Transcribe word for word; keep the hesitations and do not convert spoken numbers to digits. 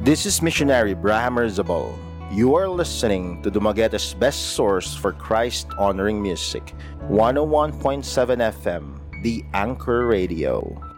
This is Missionary Braham Zabal. You are listening to Dumagueta's best source for Christ-honoring music, one oh one point seven F M, The Anchor Radio.